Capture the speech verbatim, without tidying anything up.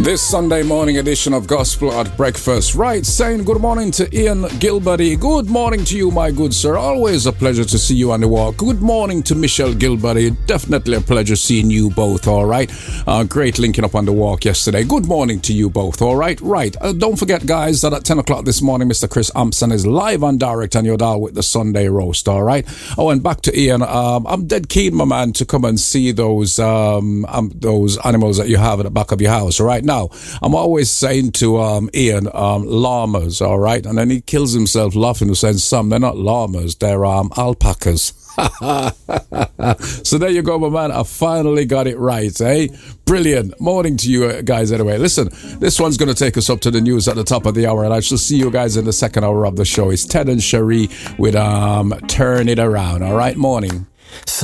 This Sunday morning edition of Gospel at Breakfast. Right, saying good morning to Ian Gilberty. Good morning to you, my good sir. Always a pleasure to see you on the walk. Good morning to Michelle Gilberty. Definitely a pleasure seeing you both, all right? Uh, great linking up on the walk yesterday. Good morning to you both, all right? Right, uh, don't forget, guys, that at ten o'clock this morning, Mister Chris Ampson is live and direct on your dial with the Sunday roast, all right? Oh, and back to Ian. Um, I'm dead keen, my man, to come and see those, um, um, those animals that you have at the back of your house, all right? Now, I'm always saying to um, Ian, um, llamas, all right? And then he kills himself laughing and saying, some, they're not llamas, they're um, alpacas. So there you go, my man. I finally got it right, eh? Brilliant. Morning to you guys anyway. Listen, this one's going to take us up to the news at the top of the hour, and I shall see you guys in the second hour of the show. It's Ted and Cherie with um, Turn It Around, all right? Morning.